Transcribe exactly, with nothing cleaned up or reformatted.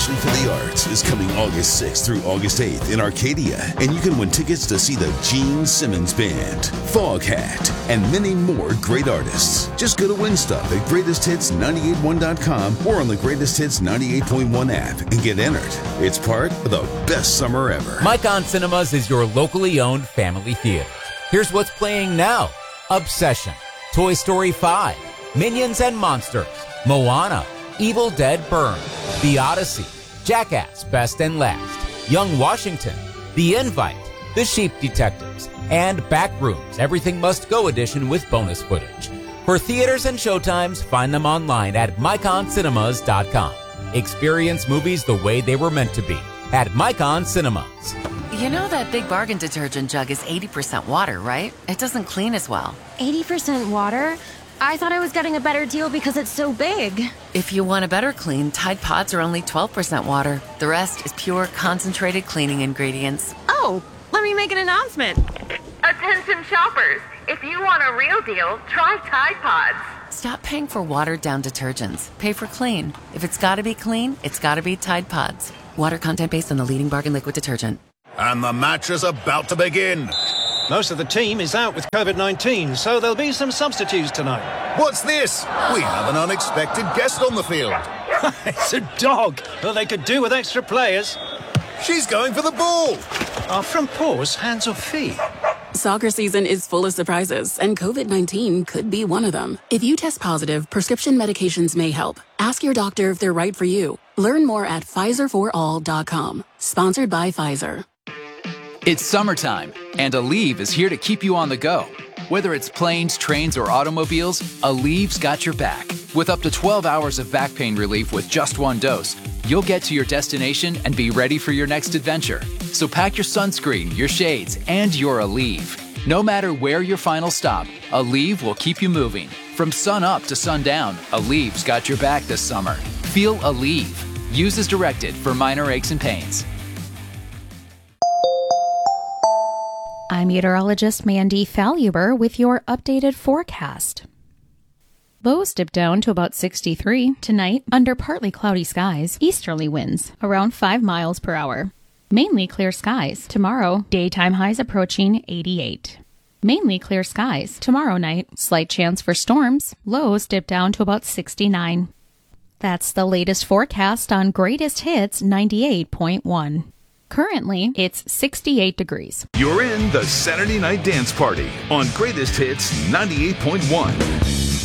especially for the arts, is coming August sixth through August eighth in Arcadia, and you can win tickets to see the Gene Simmons Band, Foghat, and many more great artists. Just go to win stuff at greatest hits nine eight one dot com or on the Greatest Hits ninety-eight point one app and get entered. It's part of the best summer ever. Micon Cinemas is your locally owned family theater. Here's what's playing now. Obsession, Toy Story five, Minions and Monsters, Moana, Evil Dead Burn, The Odyssey, Jackass Best and Last, Young Washington, The Invite, The Sheep Detectives, and Backrooms Everything Must Go edition with bonus footage. For theaters and showtimes, find them online at micon cinemas dot com. Experience movies the way they were meant to be at Micon Cinemas. You know that Big Bargain detergent jug is eighty percent water, right? It doesn't clean as well. eighty percent water? I thought I was getting a better deal because it's so big. If you want a better clean, Tide Pods are only twelve percent water. The rest is pure, concentrated cleaning ingredients. Oh, let me make an announcement. Attention shoppers, if you want a real deal, try Tide Pods. Stop paying for watered-down detergents. Pay for clean. If it's gotta be clean, it's gotta be Tide Pods. Water content based on the leading Bargain liquid detergent. And the match is about to begin. Most of the team is out with covid nineteen, so there'll be some substitutes tonight. What's this? We have an unexpected guest on the field. It's a dog. Well, they could do with extra players. She's going for the ball. Are front paws hands or feet? Soccer season is full of surprises, and covid nineteen could be one of them. If you test positive, prescription medications may help. Ask your doctor if they're right for you. Learn more at Pfizer for all dot com. Sponsored by Pfizer. It's summertime, and Aleve is here to keep you on the go. Whether it's planes, trains, or automobiles, Aleve's got your back. With up to twelve hours of back pain relief with just one dose, you'll get to your destination and be ready for your next adventure. So pack your sunscreen, your shades, and your Aleve. No matter where your final stop, Aleve will keep you moving. From sun up to sundown, Aleve's got your back this summer. Feel Aleve. Use as directed for minor aches and pains. I'm meteorologist Mandy Faluber with your updated forecast. Lows dip down to about sixty-three. Tonight, under partly cloudy skies, easterly winds around five miles per hour. Mainly clear skies. Tomorrow, daytime highs approaching eighty-eight. Mainly clear skies. Tomorrow night, slight chance for storms. Lows dip down to about sixty-nine. That's the latest forecast on Greatest Hits ninety-eight point one. Currently, it's sixty-eight degrees. You're in the Saturday Night Dance Party on Greatest Hits ninety-eight point one.